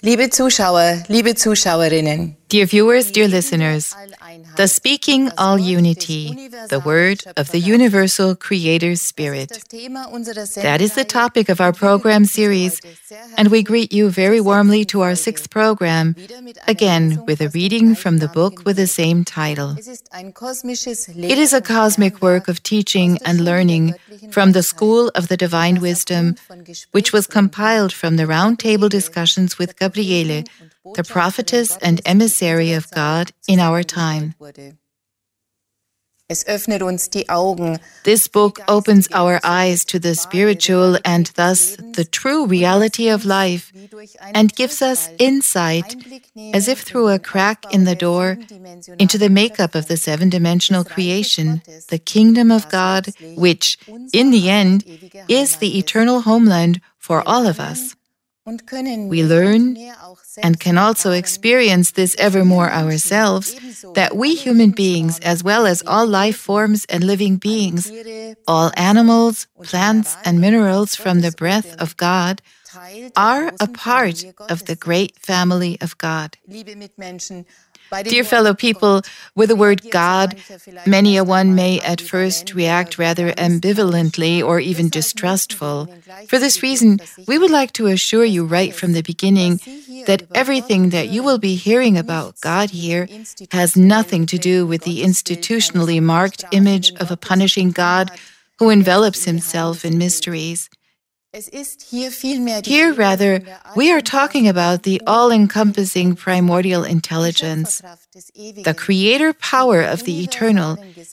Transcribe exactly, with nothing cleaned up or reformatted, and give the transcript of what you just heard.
Liebe Zuschauer, liebe Zuschauerinnen. Dear viewers, dear listeners, the Speaking All Unity, the word of the universal Creator Spirit. That is the topic of our program series, and we greet you very warmly to our sixth program, again with a reading from the book with the same title. It is a cosmic work of teaching and learning from the School of the Divine Wisdom, which was compiled from the round-table discussions with Gabriele, the prophetess and emissary of God in our time. This book opens our eyes to the spiritual and thus the true reality of life and gives us insight, as if through a crack in the door, into the makeup of the seven-dimensional creation, the kingdom of God, which, in the end, is the eternal homeland for all of us. We learn and can also experience this evermore ourselves, that we human beings, as well as all life forms and living beings, all animals, plants, and minerals from the breath of God, are a part of the great family of God. Dear fellow people, with the word God, many a one may at first react rather ambivalently or even distrustful. For this reason, we would like to assure you right from the beginning that everything that you will be hearing about God here has nothing to do with the institutionally marked image of a punishing God who envelops himself in mysteries. Here, rather, we are talking about the all-encompassing primordial intelligence, the creator power of the eternal,